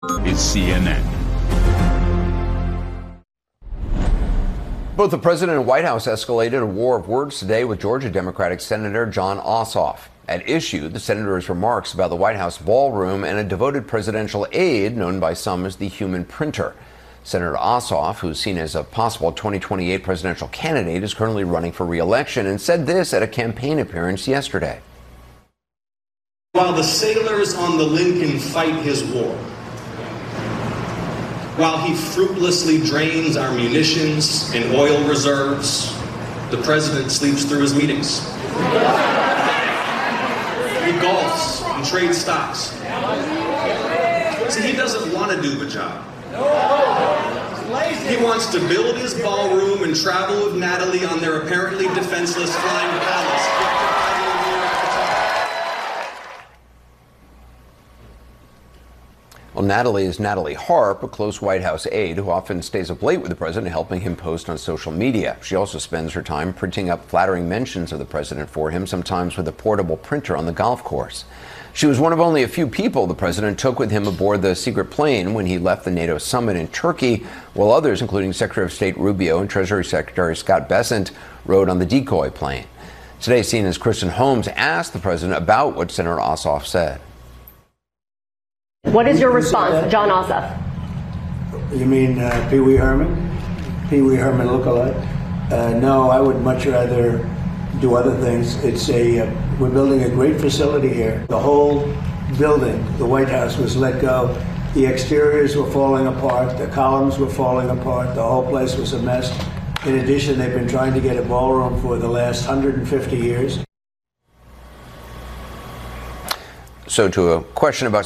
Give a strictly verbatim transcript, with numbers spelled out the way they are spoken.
is C N N. Both the president and White House escalated a war of words today with Georgia Democratic Senator Jon Ossoff. At issue, the senator's remarks about the White House ballroom and a devoted presidential aide known by some as the human printer. Senator Ossoff, who's seen as a possible twenty twenty-eight presidential candidate, is currently running for re-election and said this at a campaign appearance yesterday. While the sailors on the Lincoln fight his war, while he fruitlessly drains our munitions and oil reserves, the president sleeps through his meetings. He golfs and trades stocks. See, he doesn't want to do the job. He wants to build his ballroom and travel with Natalie on their apparently defenseless flying palace. Well, Natalie is Natalie Harp, a close White House aide who often stays up late with the president, helping him post on social media. She also spends her time printing up flattering mentions of the president for him, sometimes with a portable printer on the golf course. She was one of only a few people the president took with him aboard the secret plane when he left the NATO summit in Turkey, while others, including Secretary of State Rubio and Treasury Secretary Scott Bessent, rode on the decoy plane. Today, C N N's Kristen Holmes asked the president about what Senator Ossoff said. What is your response, Jon Ossoff? You mean uh, Pee Wee Herman? Pee Wee Herman lookalike? Uh, no, I would much rather do other things. It's a uh, we're building a great facility here. The whole building, the White House, was let go. The exteriors were falling apart. The columns were falling apart. The whole place was a mess. In addition, they've been trying to get a ballroom for the last one hundred fifty years. So to a question about